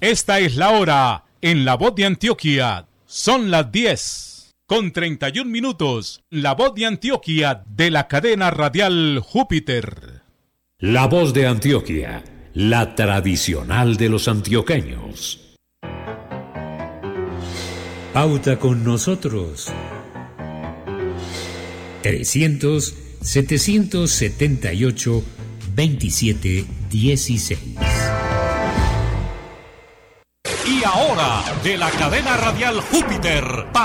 Esta es la hora en La Voz de Antioquia. Son las 10:31. La Voz de Antioquia de la cadena radial Júpiter. La Voz de Antioquia, la tradicional de los antioqueños. Pauta con nosotros. 300-778-2716. Y ahora, de la cadena radial Júpiter,